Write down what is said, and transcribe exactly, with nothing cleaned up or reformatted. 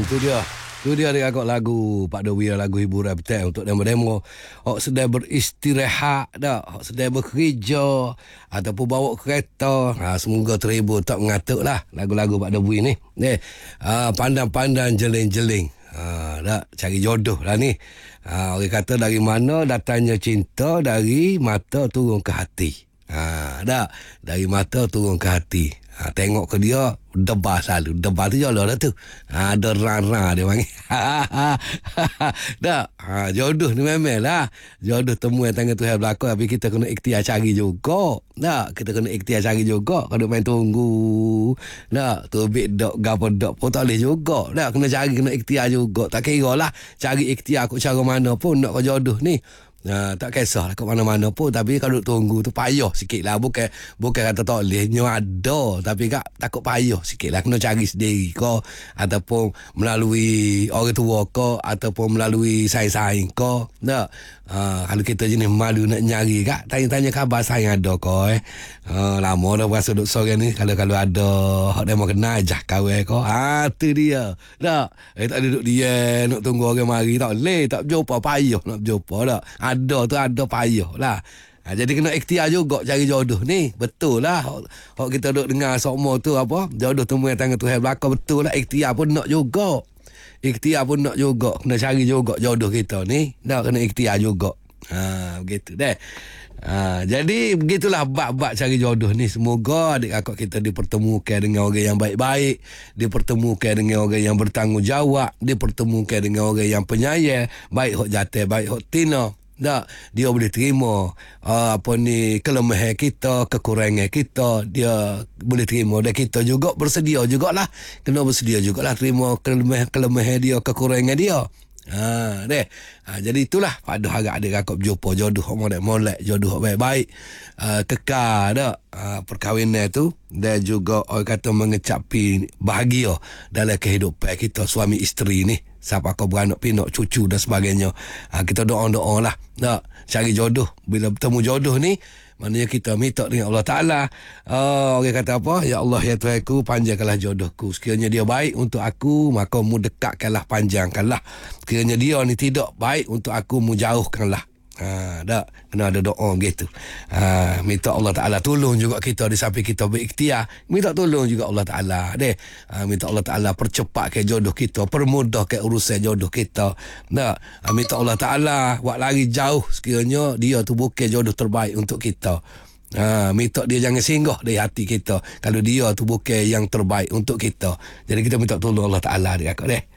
tu dia. Tu dia dia agak lagu Pak Dewi, lagu hiburan betul untuk demo-demo. Hok sedang beristirahat dah, hok sedang bekerja ataupun bawa kereta. Ha, semoga terhibur tak mengatuklah lagu-lagu Pak Dewi ni. Ni, ha, pandang-pandang jeling-jeling. Ha, dak cari jodoh lah ni. Ha, orang kata dari mana datangnya cinta, dari mata turun ke hati. Ha, dak dari mata turun ke hati. Ha, tengok ke dia debar selalu. Debar tu jodoh dah tu. Ha, ada rara dia panggil. Tak. Ha, jodoh ni memang lah. Jodoh temu yang tangan Tuhan berlaku. Tapi kita kena ikhtiar cari juga. Tak. Kita kena ikhtiar cari juga. Kalau main tunggu. Tak. Terbit dok, gapa dok pun tak boleh juga. Tak. Kena cari, kena ikhtiar juga. Tak kira lah. Cari ikhtiar aku cara mana pun nak ke jodoh ni. Ha, tak kisah lah kat mana-mana pun. Tapi kalau tunggu tu payah sikit lah. Bukan, bukan kata tak boleh nyo ada. Tapi kak takut payah sikit lah. Kena cari sendiri ke, ataupun melalui orang tua ke, ataupun melalui saing-saing ke. Tak. Ha, kalau kita jenis malu nak nyari kak, tanya-tanya khabar saing ada ke eh. Ha, lama dah berasa duduk sore ni. Kalau-kalau ada hak dia mau kenal ajak kawan ke. Ha, tu dia. Tak. Eh, tak duduk dia nak tunggu orang mari. Tak boleh. Tak berjumpa. Payah nak berjumpa tak. Ada tu ada payah lah. Ha, jadi kena ikhtiar juga cari jodoh ni. Betul lah. Hak kita duduk dengar sokmo tu apa, jodoh temu yang tangan Tuhan belakang. Betul lah. Ikhtiar pun nak juga. Ikhtiar pun nak juga. Kena cari juga jodoh kita ni. Dah kena ikhtiar juga. Ha, begitu deh. Ha, jadi begitulah bab-bab cari jodoh ni. Semoga adik kakak kita dipertemukan dengan orang yang baik-baik, dipertemukan dengan orang yang bertanggungjawab, dipertemukan dengan orang yang penyayang, baik hok jatuh, baik hok tina. Tak, dia boleh terima uh, apa ni kelemahan kita, kekurangan kita, dia boleh terima, dan kita juga bersedia jugalah, kena bersedia jugalah terima kelemahan-kelemahan dia, kekurangan dia. Ha, deh. Ha, jadi itulah pada harap adik kakak berjumpa jodoh molek-molek, jodoh baik-baik, uh, kekal dak uh, perkahwinan tu, dan juga orang kata mengecapi bahagia dalam kehidupan kita suami isteri ni. Siapa kau beranak pinak cucu dan sebagainya. Ha, kita doa-doa lah. Tak, cari jodoh. Bila bertemu jodoh ni, maknanya kita minta dengan Allah Ta'ala. Uh, orang kata apa? Ya Allah, ya Tuhanku, panjangkanlah jodohku. Sekiranya dia baik untuk aku, maka mu dekatkanlah, panjangkanlah. Sekiranya dia ni tidak baik untuk aku, mu jauhkanlah. Ha, tak, kena ada doa gitu. Ha, minta Allah Ta'ala tolong juga kita di samping kita berikhtiar. Minta tolong juga Allah Ta'ala deh. Ha, minta Allah Ta'ala percepatkan jodoh kita, permudahkan urusan jodoh kita. Tak, ha, minta Allah Ta'ala buat lari jauh sekiranya dia tu bukan jodoh terbaik untuk kita. Ha, minta dia jangan singgah dari hati kita kalau dia tu bukan yang terbaik untuk kita. Jadi kita minta tolong Allah Ta'ala dia deh.